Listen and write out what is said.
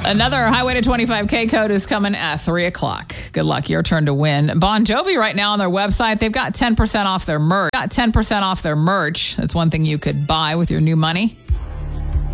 Another Highway to 25K code is coming at 3 o'clock. Good luck. Your turn to win. Bon Jovi right now on their website, they've got 10% off their merch. That's one thing you could buy with your new money.